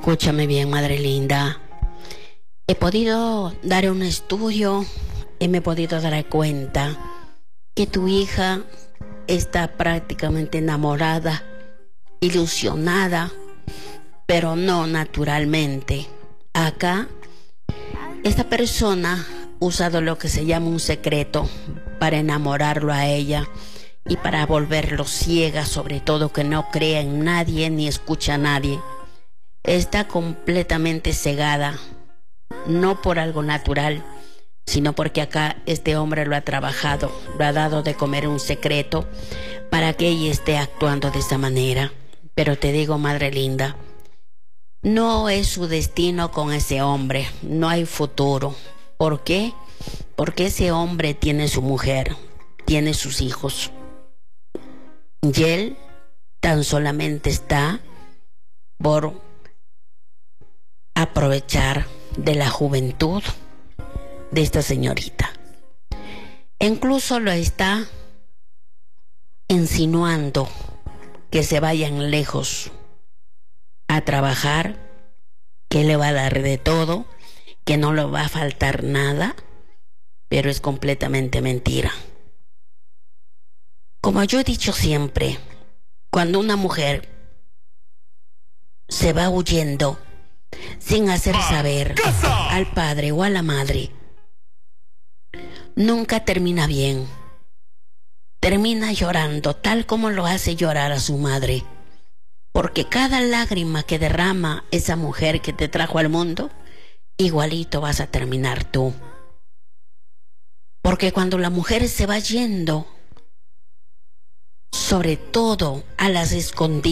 Escúchame bien, madre linda. He podido dar un estudio y me he podido dar cuenta que tu hija está prácticamente enamorada, ilusionada, pero no naturalmente. Acá, esta persona ha usado lo que se llama un secreto para enamorarlo a ella y para volverlo ciega, sobre todo que no crea en nadie ni escucha a nadie. Está completamente cegada, no por algo natural, sino porque acá este hombre lo ha trabajado, lo ha dado de comer un secreto para que ella esté actuando de esa manera. Pero te digo, madre linda, no es su destino con ese hombre, no hay futuro. ¿Por qué? Porque ese hombre tiene su mujer, tiene sus hijos. Y él tan solamente está por aprovechar de la juventud de esta señorita. Incluso lo está insinuando que se vayan lejos a trabajar, que le va a dar de todo, que no le va a faltar nada, pero es completamente mentira. Como yo he dicho siempre, cuando una mujer se va huyendo sin hacer saber al padre o a la madre, nunca termina bien. Termina llorando tal como lo hace llorar a su madre, porque cada lágrima que derrama esa mujer que te trajo al mundo, igualito vas a terminar tú. Porque cuando la mujer se va yendo, sobre todo a las escondidas,